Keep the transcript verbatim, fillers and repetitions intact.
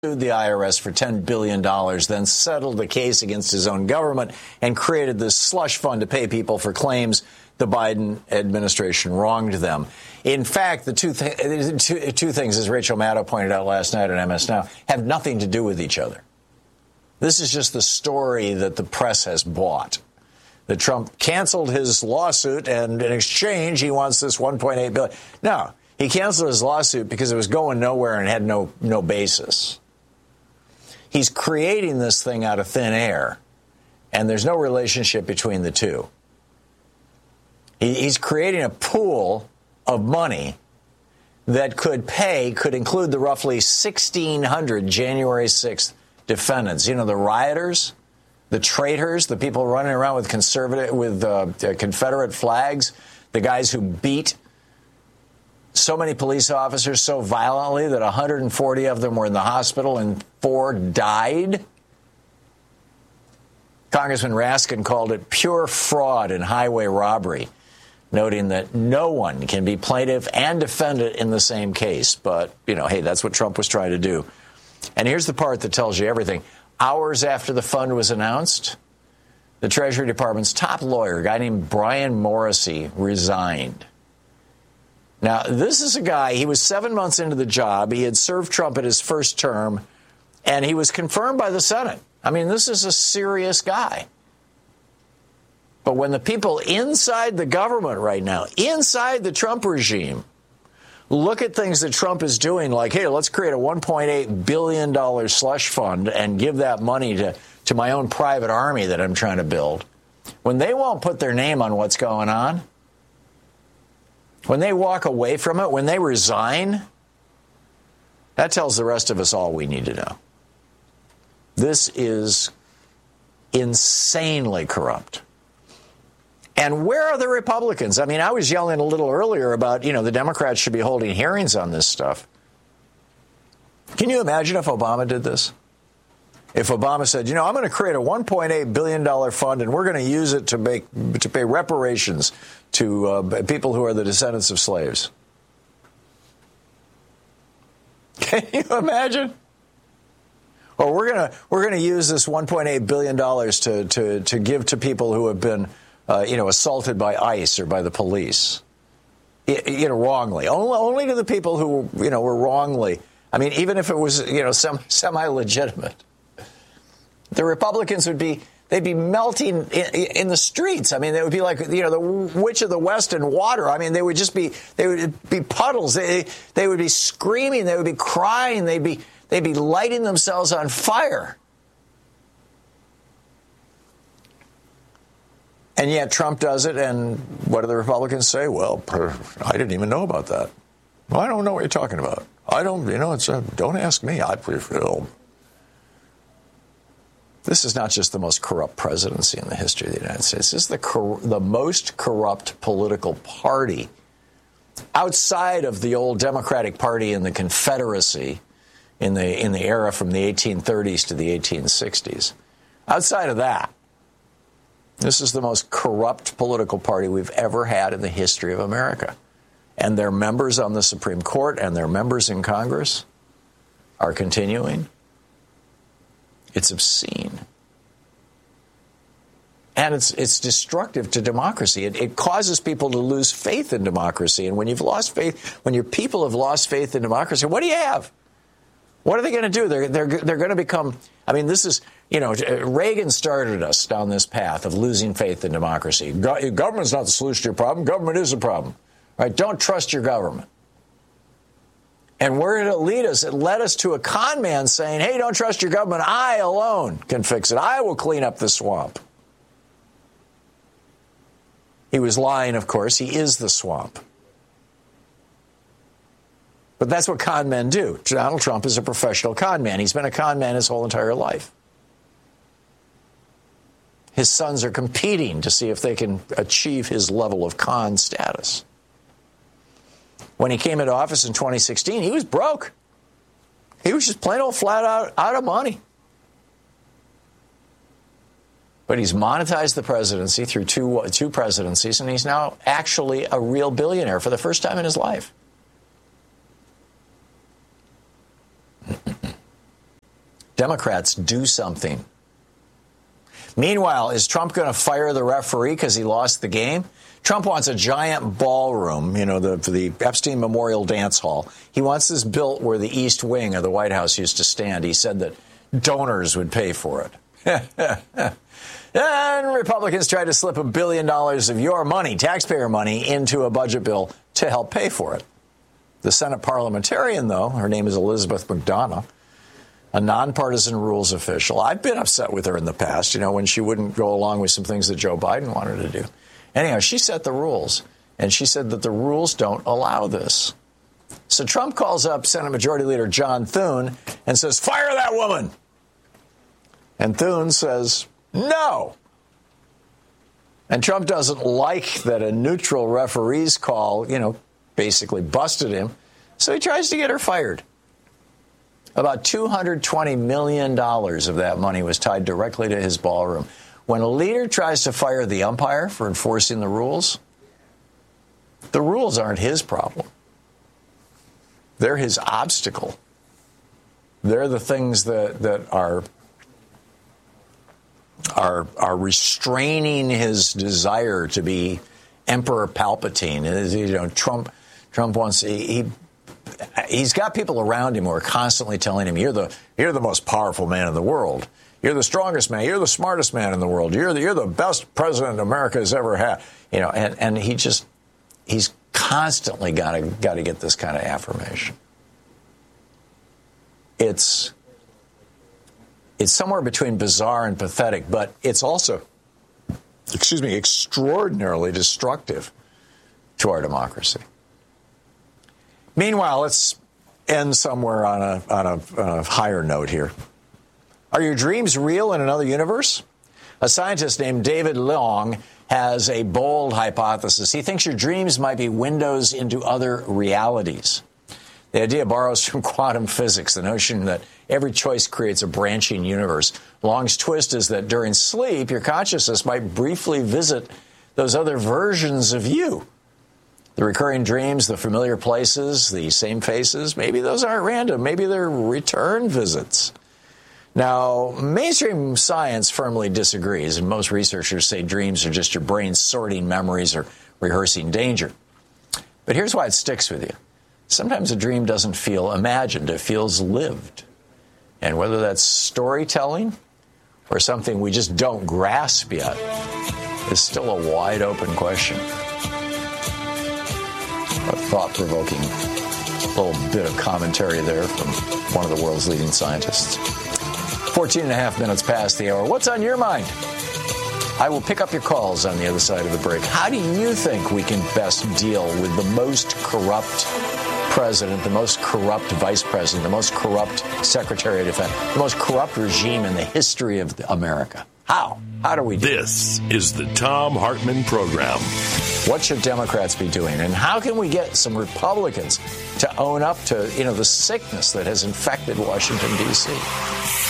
sued the I R S for ten billion dollars, then settled the case against his own government and created this slush fund to pay people for claims the Biden administration wronged them. In fact, the two, th- two, two things, as Rachel Maddow pointed out last night on M S Now, have nothing to do with each other. This is just the story that the press has bought. That Trump canceled his lawsuit, and in exchange, he wants this one point eight billion dollars. No, he canceled his lawsuit because it was going nowhere and had no, no basis. He's creating this thing out of thin air, and there's no relationship between the two. He's creating a pool of money that could pay, could include the roughly sixteen hundred January sixth defendants. You know, the rioters, the traitors, the people running around with conservative, with uh, Confederate flags, the guys who beat so many police officers so violently that one hundred forty of them were in the hospital and four died. Congressman Raskin called it pure fraud and highway robbery, noting that no one can be plaintiff and defendant in the same case. But, you know, hey, that's what Trump was trying to do. And here's the part that tells you everything. Hours after the fund was announced, the Treasury Department's top lawyer, a guy named Brian Morrissey, resigned. Now, this is a guy, he was seven months into the job. He had served Trump at his first term, and he was confirmed by the Senate. I mean, this is a serious guy. But when the people inside the government right now, inside the Trump regime, look at things that Trump is doing, like, hey, let's create a one point eight billion dollars slush fund and give that money to, to my own private army that I'm trying to build. When they won't put their name on what's going on, when they walk away from it, when they resign, that tells the rest of us all we need to know. This is insanely corrupt. And where are the Republicans? I mean, I was yelling a little earlier about, you know, the Democrats should be holding hearings on this stuff. Can you imagine if Obama did this? If Obama said, you know, I'm going to create a one point eight billion dollars fund and we're going to use it to make to pay reparations to uh, people who are the descendants of slaves. Can you imagine? Or we're going to we're going to use this one point eight billion dollars to to to give to people who have been uh, you know assaulted by ICE or by the police, you know, wrongly. Only only to the people who you know were wrongly. I mean, even if it was you know some semi-legitimate. The Republicans would be, they'd be melting in, in the streets. I mean, they would be like, you know, the Witch of the West in water. I mean, they would just be, they would be puddles. They, they would be screaming. They would be crying. They'd be, they'd be lighting themselves on fire. And yet Trump does it. And what do the Republicans say? Well, I didn't even know about that. Well, I don't know what you're talking about. I don't, you know, it's a, don't ask me. I feel. This is not just the most corrupt presidency in the history of the United States. This is the cor- the most corrupt political party outside of the old Democratic Party and the Confederacy in the in the era from the eighteen thirties to the eighteen sixties. Outside of that, this is the most corrupt political party we've ever had in the history of America. And their members on the Supreme Court and their members in Congress are continuing. It's obscene. And it's it's destructive to democracy. It, it causes people to lose faith in democracy. And when you've lost faith, when your people have lost faith in democracy, what do you have? What are they going to do? They're, they're, they're going to become, I mean, this is, you know, Reagan started us down this path of losing faith in democracy. Go- government's not the solution to your problem. Government is the problem. Right? Don't trust your government. And where did it lead us? It led us to a con man saying, hey, don't trust your government. I alone can fix it. I will clean up the swamp. He was lying, of course. He is the swamp. But that's what con men do. Donald Trump is a professional con man. He's been a con man his whole entire life. His sons are competing to see if they can achieve his level of con status. When he came into office in twenty sixteen, he was broke. He was just plain old flat out out of money. But he's monetized the presidency through two, two presidencies, and he's now actually a real billionaire for the first time in his life. Democrats, do something. Meanwhile, is Trump going to fire the referee because he lost the game? Trump wants a giant ballroom, you know, the the Epstein Memorial Dance Hall. He wants this built where the East Wing of the White House used to stand. He said that donors would pay for it. And Republicans tried to slip a billion dollars of your money, taxpayer money, into a budget bill to help pay for it. The Senate parliamentarian, though, her name is Elizabeth McDonough, a nonpartisan rules official. I've been upset with her in the past, you know, when she wouldn't go along with some things that Joe Biden wanted to do. Anyhow, she set the rules, and she said that the rules don't allow this. So Trump calls up Senate Majority Leader John Thune and says, fire that woman. And Thune says, no. And Trump doesn't like that a neutral referee's call, you know, basically busted him. So he tries to get her fired. About two hundred twenty million dollars of that money was tied directly to his ballroom. When a leader tries to fire the umpire for enforcing the rules, the rules aren't his problem. They're his obstacle. They're the things that, that are, are, are restraining his desire to be Emperor Palpatine. You know, Trump, Trump wants, he, he He's got people around him who are constantly telling him, you're the you're the most powerful man in the world. You're the strongest man. You're the smartest man in the world. You're the, you're the best president America has ever had. You know, and, and he just, he's constantly got to got to get this kind of affirmation. It's, it's somewhere between bizarre and pathetic, but it's also, excuse me, extraordinarily destructive to our democracy. Meanwhile, let's end somewhere on a, on a, on a higher note here. Are your dreams real in another universe? A scientist named David Long has a bold hypothesis. He thinks your dreams might be windows into other realities. The idea borrows from quantum physics, the notion that every choice creates a branching universe. Long's twist is that during sleep, your consciousness might briefly visit those other versions of you. The recurring dreams, the familiar places, the same faces, maybe those aren't random. Maybe they're return visits. Now, mainstream science firmly disagrees, and most researchers say dreams are just your brain sorting memories or rehearsing danger. But here's why it sticks with you. Sometimes a dream doesn't feel imagined, it feels lived. And whether that's storytelling or something we just don't grasp yet is still a wide open question. A thought-provoking little bit of commentary there from one of the world's leading scientists. fourteen and a half minutes past the hour. What's on your mind? I will pick up your calls on the other side of the break. How do you think we can best deal with the most corrupt president, the most corrupt vice president, the most corrupt secretary of defense, the most corrupt regime in the history of America? How? How do we do This it? is the Thom Hartmann Program. What should Democrats be doing? And how can we get some Republicans to own up to, you know, the sickness that has infected Washington, D C?